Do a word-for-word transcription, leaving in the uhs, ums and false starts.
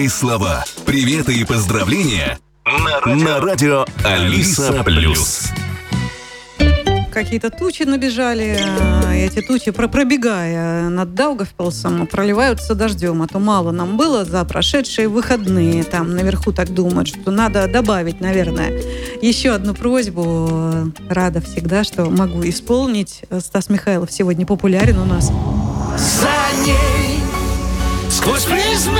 И слова, приветы и поздравления на радио, на радио Алиса Плюс. Какие-то тучи набежали, эти тучи, пробегая над Даугавпилсом, проливаются дождем. А то мало нам было за прошедшие выходные. Там наверху так думают, что надо добавить, наверное, еще одну просьбу. Рада всегда, что могу исполнить. Стас Михайлов сегодня популярен у нас. За ней сквозь призмы